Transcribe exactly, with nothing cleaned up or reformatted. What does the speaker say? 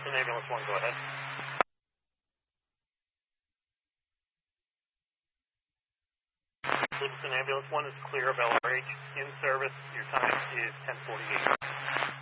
Cleveland Ambulance one, go ahead. Cleveland Ambulance one is clear of L R H, in service. Your time is ten forty-eight.